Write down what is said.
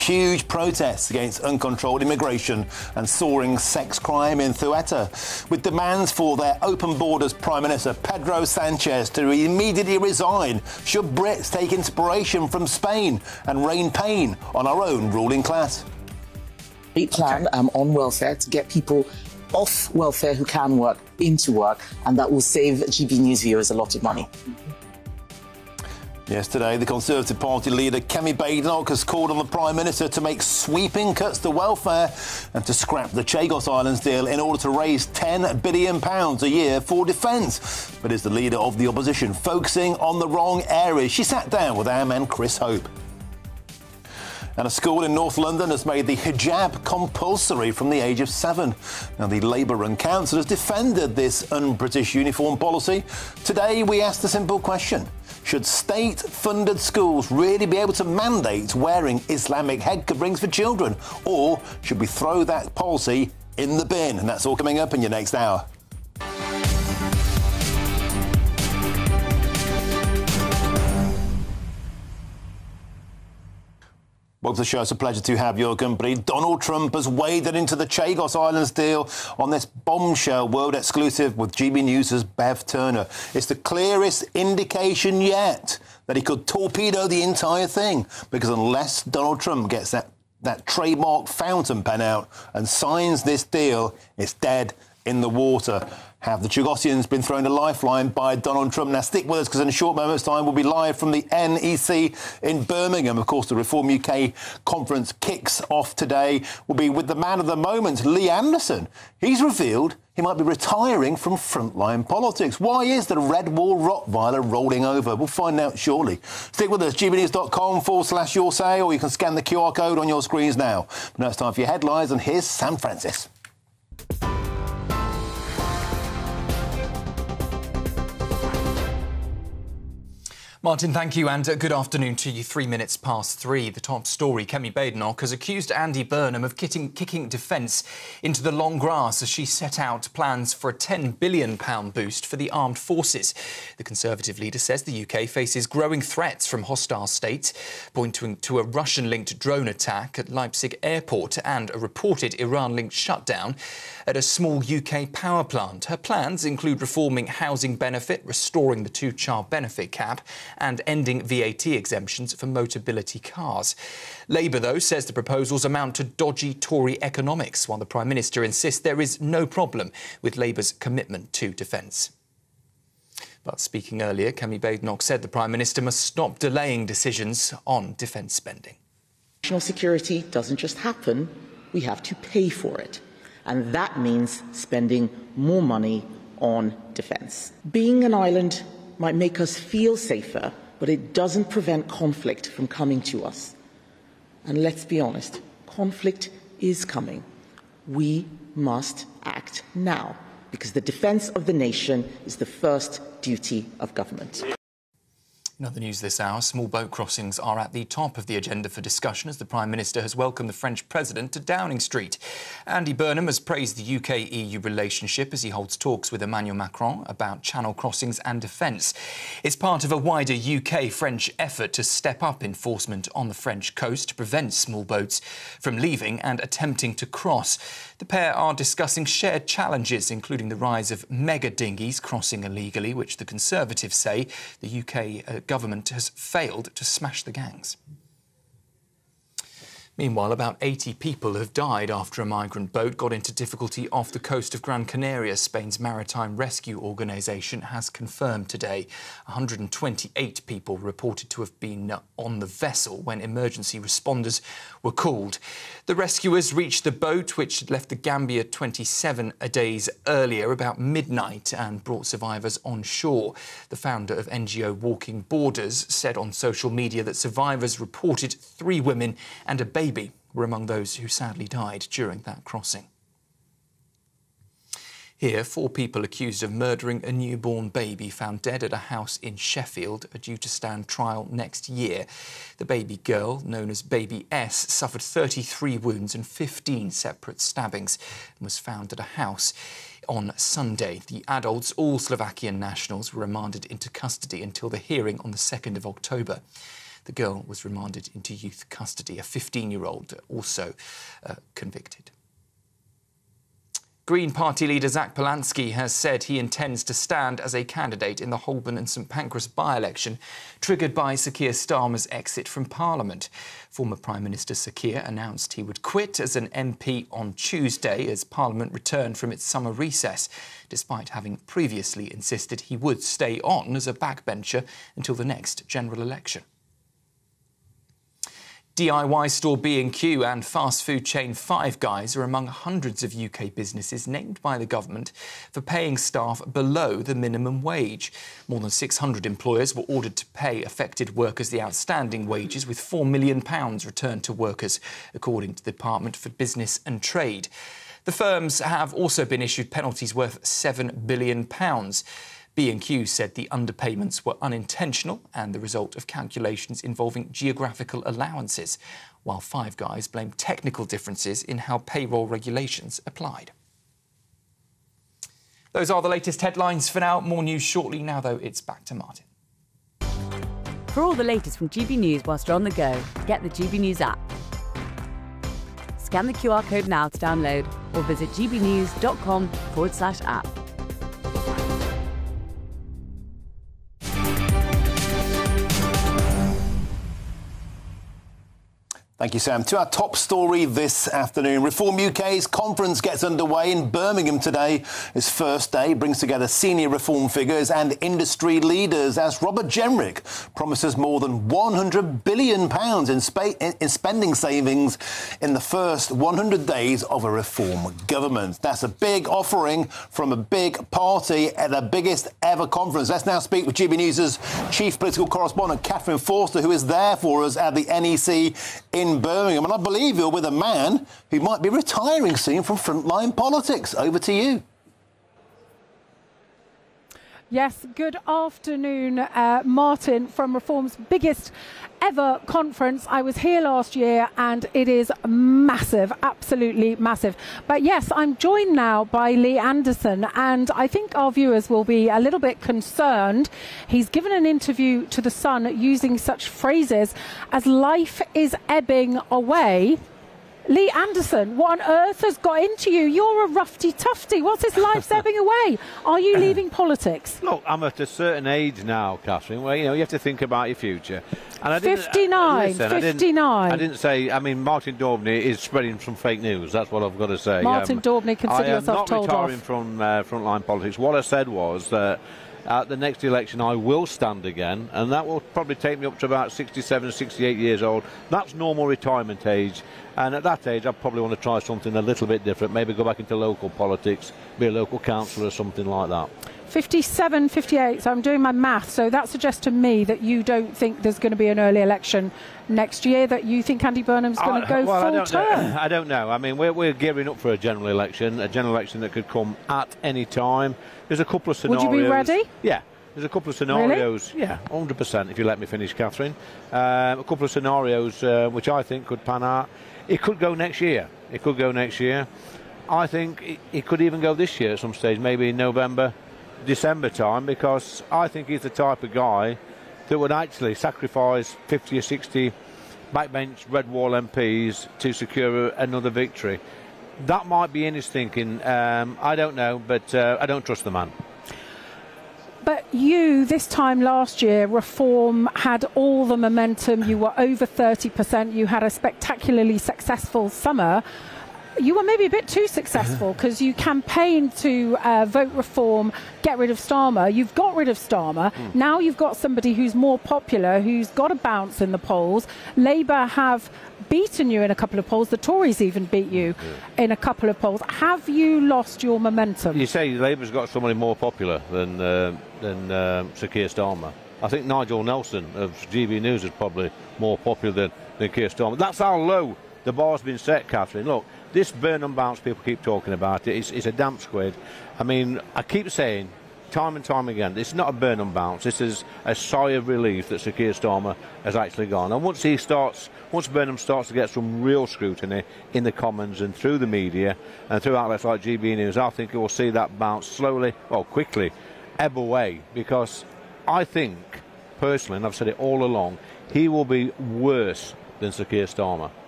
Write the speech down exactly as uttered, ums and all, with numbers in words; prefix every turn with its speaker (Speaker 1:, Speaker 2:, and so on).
Speaker 1: Huge protests against uncontrolled immigration and soaring sex crime in Ceuta, with demands for their open borders Prime Minister Pedro Sanchez to immediately resign should Brits take inspiration from Spain and rain pain on our own ruling class.
Speaker 2: A plan um, on welfare to get people off welfare who can work into work, and that will save G B News viewers a lot of money.
Speaker 1: Yesterday, the Conservative Party leader Kemi Badenoch has called on the Prime Minister to make sweeping cuts to welfare and to scrap the Chagos Islands deal in order to raise ten billion pounds a year for defence. But is the leader of the opposition focusing on the wrong areas? She sat down with our man Chris Hope. And a school in North London has made the hijab compulsory from the age of seven. Now, the Labour-run council has defended this un-British uniform policy. Today, we asked a simple question. Should state-funded schools really be able to mandate wearing Islamic head coverings for children? Or should we throw that policy in the bin? And that's all coming up in your next hour. Welcome to the show. It's a pleasure to have your company. Donald Trump has waded into the Chagos Islands deal on this bombshell world exclusive with G B News' Bev Turner. It's the clearest indication yet that he could torpedo the entire thing, because unless Donald Trump gets that, that trademark fountain pen out and signs this deal, it's dead in the water. Have the Chagosians been thrown a lifeline by Donald Trump? Now, stick with us, because in a short moment's time, we'll be live from the N E C in Birmingham. Of course, the Reform U K conference kicks off today. We'll be with the man of the moment, Lee Anderson. He's revealed he might be retiring from frontline politics. Why is the Red Wall Rottweiler rolling over? We'll find out shortly. Stick with us, gbnews.com forward slash your say, or you can scan the Q R code on your screens now. But now it's time for your headlines, and here's Sam Francis.
Speaker 3: Martin, thank you, and uh, good afternoon to you. Three minutes past three. The top story. Kemi Badenoch has accused Andy Burnham of kicking, kicking defence into the long grass as she set out plans for a ten billion pounds boost for the armed forces. The Conservative leader says the U K faces growing threats from hostile states, pointing to a Russian-linked drone attack at Leipzig airport and a reported Iran-linked shutdown at a small U K power plant. Her plans include reforming housing benefit, restoring the two-child benefit cap, and ending V A T exemptions for Motability cars. Labour, though, says the proposals amount to dodgy Tory economics, while the Prime Minister insists there is no problem with Labour's commitment to defence. But speaking earlier, Kemi Badenoch said the Prime Minister must stop delaying decisions on defence spending.
Speaker 2: National security doesn't just happen, we have to pay for it. And that means spending more money on defence. Being an island might make us feel safer, but it doesn't prevent conflict from coming to us. And let's be honest, conflict is coming. We must act now, because the defence of the nation is the first duty of government.
Speaker 3: In other news this hour, small boat crossings are at the top of the agenda for discussion as the Prime Minister has welcomed the French President to Downing Street. Andy Burnham has praised the U K E U relationship as he holds talks with Emmanuel Macron about channel crossings and defence. It's part of a wider U K-French effort to step up enforcement on the French coast to prevent small boats from leaving and attempting to cross. The pair are discussing shared challenges, including the rise of mega dinghies crossing illegally, which the Conservatives say the U K uh, government has failed to smash the gangs. Meanwhile, about eighty people have died after a migrant boat got into difficulty off the coast of Gran Canaria. Spain's maritime rescue organisation has confirmed today. one hundred twenty-eight people reported to have been on the vessel when emergency responders were called. The rescuers reached the boat, which had left the Gambia twenty-seven days earlier, about midnight, and brought survivors on shore. The founder of N G O Walking Borders said on social media that survivors reported three women and a baby were among those who sadly died during that crossing. Here, four people accused of murdering a newborn baby found dead at a house in Sheffield are due to stand trial next year. The baby girl, known as Baby S, suffered thirty-three wounds and fifteen separate stabbings and was found at a house on Sunday. The adults, all Slovakian nationals, were remanded into custody until the hearing on the second of October. The girl was remanded into youth custody. A fifteen-year-old also uh, convicted. Green Party leader Zach Polanski has said he intends to stand as a candidate in the Holborn and St Pancras by-election, triggered by Sir Keir Starmer's exit from Parliament. Former Prime Minister Sir Keir announced he would quit as an M P on Tuesday as Parliament returned from its summer recess, despite having previously insisted he would stay on as a backbencher until the next general election. D I Y store B and Q and fast food chain Five Guys are among hundreds of U K businesses named by the government for paying staff below the minimum wage. More than six hundred employers were ordered to pay affected workers the outstanding wages, with four million pounds returned to workers, according to the Department for Business and Trade. The firms have also been issued penalties worth seven billion pounds. B and Q said the underpayments were unintentional and the result of calculations involving geographical allowances, while Five Guys blamed technical differences in how payroll regulations applied. Those are the latest headlines for now. More news shortly. Now, though, it's back to Martin.
Speaker 4: For all the latest from G B News whilst you're on the go, get the G B News app. Scan the Q R code now to download or visit gbnews.com forward slash app.
Speaker 1: Thank you, Sam. To our top story this afternoon. Reform U K's conference gets underway in Birmingham today. Its first day brings together senior reform figures and industry leaders as Robert Jenrick promises more than one hundred billion pounds in, spa- in spending savings in the first one hundred days of a reform government. That's a big offering from a big party at the biggest ever conference. Let's now speak with G B News' chief political correspondent, Catherine Forster, who is there for us at the N E C in Birmingham. And I believe you're with a man who might be retiring soon from frontline politics. Over to you.
Speaker 5: Yes, good afternoon, uh, Martin, from Reform's biggest ever conference. I was here last year and it is massive, absolutely massive. But yes, I'm joined now by Lee Anderson, and I think our viewers will be a little bit concerned. He's given an interview to The Sun using such phrases as life is ebbing away. Lee Anderson, what on earth has got into you? You're a roughy tufty. What's this life ebbing away? Are you leaving politics?
Speaker 6: Look, I'm at a certain age now, Catherine, where, you know, you have to think about your future. And I didn't,
Speaker 5: fifty-nine,
Speaker 6: listen,
Speaker 5: fifty-nine.
Speaker 6: I didn't, I didn't say, I mean, Martin Daubney is spreading some fake news. That's what I've got to say.
Speaker 5: Martin
Speaker 6: um,
Speaker 5: Daubney, consider yourself told off.
Speaker 6: I am not retiring from uh, frontline politics. What I said was that at the next election I will stand again, and that will probably take me up to about sixty-seven, sixty-eight years old. That's normal retirement age, and at that age I probably want to try something a little bit different, maybe go back into local politics, be a local councillor or something like that.
Speaker 5: fifty-seven, fifty-eight, so I'm doing my math, so that suggests to me that you don't think there's going to be an early election next year, that you think Andy Burnham's going to go
Speaker 6: well,
Speaker 5: full
Speaker 6: I don't
Speaker 5: term.
Speaker 6: Know. I don't know. I mean, we're, we're gearing up for a general election, a general election that could come at any time. There's a couple of scenarios.
Speaker 5: Would you be ready?
Speaker 6: Yeah. There's a couple of scenarios.
Speaker 5: Really?
Speaker 6: Yeah, one hundred percent, if you let me finish, Catherine. Um, a couple of scenarios uh, which I think could pan out. It could go next year. It could go next year. I think it, it could even go this year at some stage, maybe in November, December time, because I think he's the type of guy that would actually sacrifice fifty or sixty backbench red wall M Ps to secure another victory. That might be in his thinking. Um, I don't know, but uh, I don't trust the man.
Speaker 5: But you, this time last year, Reform had all the momentum. You were over thirty percent. You had a spectacularly successful summer. You were maybe a bit too successful because you campaigned to uh, vote Reform, get rid of Starmer. You've got rid of Starmer. Mm. Now you've got somebody who's more popular, who's got a bounce in the polls. Labour have beaten you in a couple of polls. The Tories even beat you yeah. in a couple of polls. Have you lost your momentum?
Speaker 6: You say Labour's got somebody more popular than, uh, than uh, Sir Keir Starmer. I think Nigel Nelson of G B News is probably more popular than, than Keir Starmer. That's how low the bar's been set, Catherine. Look, this Burnham bounce, people keep talking about it, it's, it's a damp squid. I mean, I keep saying, time and time again, it's not a Burnham bounce. This is a sigh of relief that Sir Keir Starmer has actually gone. And once he starts, once Burnham starts to get some real scrutiny in the Commons and through the media and through outlets like G B News, I think we'll see that bounce slowly, or quickly, ebb away. Because I think, personally, and I've said it all along, he will be worse than Sir Keir Starmer.